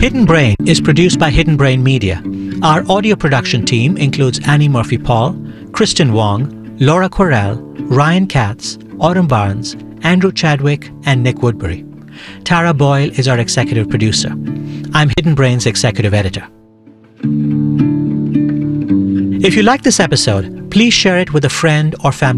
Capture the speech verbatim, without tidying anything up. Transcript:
Hidden Brain is produced by Hidden Brain Media. Our audio production team includes Annie Murphy-Paul, Kristen Wong, Laura Querelle, Ryan Katz, Autumn Barnes, Andrew Chadwick, and Nick Woodbury. Tara Boyle is our executive producer. I'm Hidden Brain's executive editor. If you like this episode, please share it with a friend or family